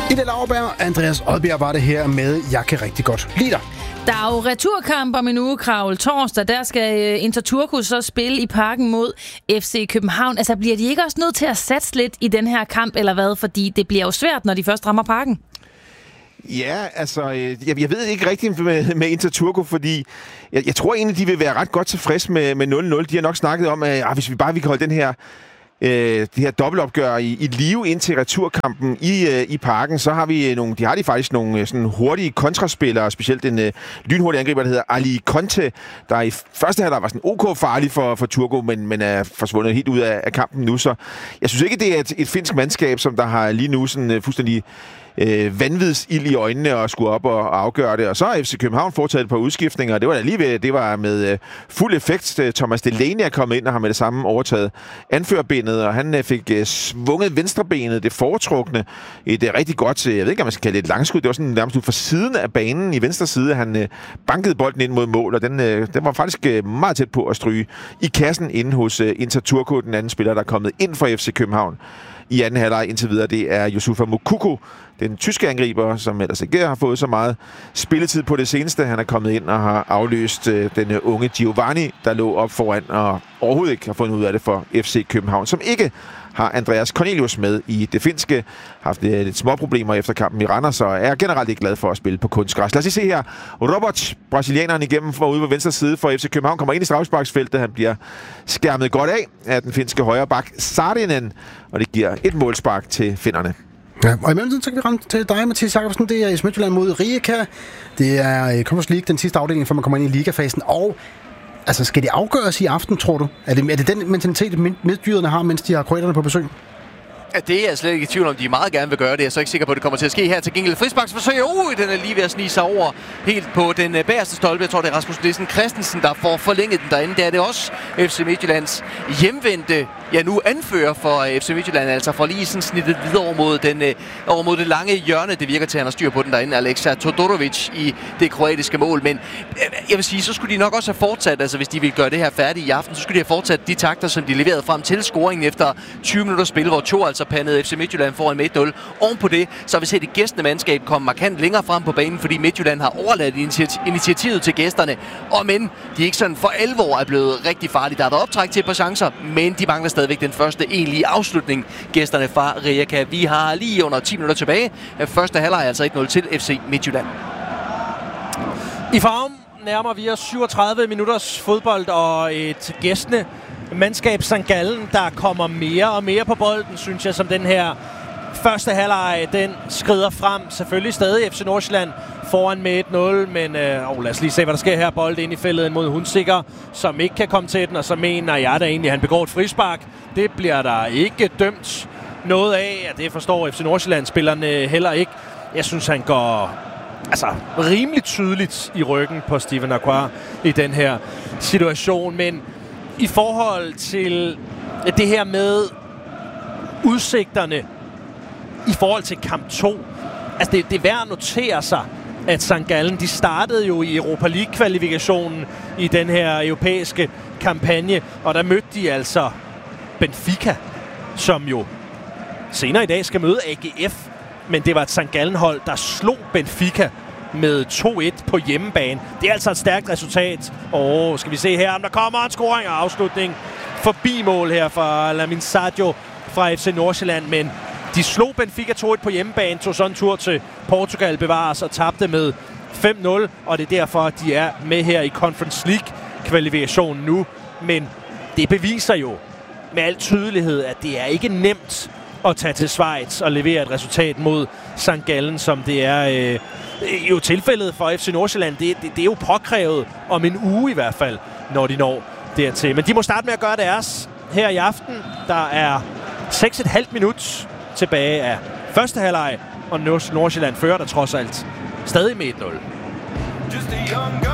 Ida Lauerberg, Andreas Odbjerg var det her med Jeg kan rigtig godt lide dig. Der er jo returkamp om en uge, Kravl. Torsdag, der skal Inter Turku så spille i Parken mod FC København. Altså, bliver de ikke også nødt til at satse lidt i den her kamp, eller hvad? Fordi det bliver jo svært, når de først rammer Parken. Ja, altså, jeg ved ikke rigtigt med Inter Turku, fordi jeg tror egentlig, de vil være ret godt tilfreds med 0-0. De har nok snakket om, at hvis vi kan holde det her dobbeltopgør i live ind til returkampen i Parken, så har vi de faktisk nogle sådan hurtige kontraspillere, specielt en lynhurtig angriber, der hedder Ali Conte, der i første halvleg var sådan OK farlig for Turku, men er forsvundet helt ud af kampen nu, så jeg synes ikke, det er et finsk mandskab, som der har lige nu sådan fuldstændig vanvidsild i øjnene og skulle op og afgøre det. Og så har FC København foretaget et par udskiftninger, og det var da lige ved, det var med fuld effekt. Thomas Delaney er kommet ind og har med det samme overtaget anførbindet, og han fik svunget venstrebenet, det foretrukne, et rigtig godt, jeg ved ikke, om man skal kalde det et langskud, det var sådan nærmest ud fra siden af banen i venstre side, han bankede bolden ind mod mål, og den var faktisk meget tæt på at stryge i kassen inde hos Inter Turku, den anden spiller, der er kommet ind for FC København i anden halvleg indtil videre. Det er Youssoufa Moukoko, den tyske angriber, som ellers ikke har fået så meget spilletid på det seneste. Han er kommet ind og har afløst den unge Giovanni, der lå op foran og overhovedet ikke har fundet ud af det for FC København, som ikke har Andreas Cornelius med i det finske. Haft lidt små problemer efter kampen i Randers, og er generelt ikke glad for at spille på kunstgræs. Lad os se her. Robert, brasilianeren igennem for ude på venstre side for FC København, kommer ind i straffesparksfeltet. Han bliver skærmet godt af den finske højre bak Saarinen, og det giver et målspark til finnerne. Ja, og i mellemtiden så kan vi ramme til dig, Mathias Jakobsen. Det er i Midtjylland mod Rijeka. Det er Conference League, den sidste afdeling, før man kommer ind i ligafasen. Og altså, skal de afgøres i aften, tror du? Er det den mentalitet, midtjyderne har, mens de har kroaterne på besøg? Ja, det er jeg slet ikke i tvivl om, de meget gerne vil gøre det. Jeg er så ikke sikker på, at det kommer til at ske her. Til gengæld frisparksforsøg. Den er lige ved at snige sig over helt på den bagerste stolpe. Jeg tror, det er Rasmus Nielsen Christensen, der får forlænget den derinde. Det er det også FC Midtjyllands hjemvendte, nu anfører for FC Midtjylland, altså for lige sådan snittet videre over mod det lange hjørne. Det virker til, at han har styr på den derinde, Aleksa Todorovic i det kroatiske mål. Men jeg vil sige, så skulle de nok også have fortsat, altså hvis de ville gøre det her færdigt i aften, så skulle de have fortsat de takter, som de leverede frem til scoringen efter 20 minutter spil, hvor to altså pandede FC Midtjylland foran med 1-0. Oven på det, så har vi set et gæstende mandskab komme markant længere frem på banen, fordi Midtjylland har overladt initiativet til gæsterne. Og men de ikke sådan for alvor er blevet rigtig farlige. Der har været optræk til et par chancer, men de mangler stadigvæk den første egentlige afslutning, gæsterne fra Rijeka. Vi har lige under 10 minutter tilbage. Første halvleg er altså 1-0 til FC Midtjylland. I Farum nærmer vi os 37 minutters fodbold og et gæstende mandskab St. Gallen, der kommer mere og mere på bolden, synes jeg, som den her første halvleg, den skrider frem. Selvfølgelig stadig FC Nordsjælland foran med 1-0, men lad os lige se, hvad der sker her. Bold ind i feltet mod Hunsikker, som ikke kan komme til den, og så mener jeg da egentlig, at han begår et frispark. Det bliver der ikke dømt noget af, og det forstår FC Nordsjælland-spillerne heller ikke. Jeg synes, han går rimelig tydeligt i ryggen på Steven Aqua i den her situation, men i forhold til det her med udsigterne i forhold til kamp 2, altså det er værd at notere sig, at St. Gallen, de startede jo i Europa League-kvalifikationen i den her europæiske kampagne, og der mødte de altså Benfica, som jo senere i dag skal møde AGF, men det var et St. Gallen-hold, der slog Benfica med 2-1 på hjemmebane. Det er altså et stærkt resultat. Skal vi se her, om der kommer en scoring og afslutning forbi mål her fra Lamin Sadio fra FC Nordsjælland, men de slog Benfica 2-1 på hjemmebane, tog sådan en tur til Portugal, bevares og tabte med 5-0, og det er derfor, de er med her i Conference League-kvalifikationen nu. Men det beviser jo med al tydelighed, at det er ikke nemt at tage til Schweiz og levere et resultat mod St. Gallen, som det er jo tilfældet for FC Nordsjælland. Det er jo påkrævet om en uge i hvert fald, når de når dertil. Men de må starte med at gøre deres her i aften. Der er 6,5 minut tilbage af første halvleg, og Nordsjælland fører der trods alt stadig med 1-0.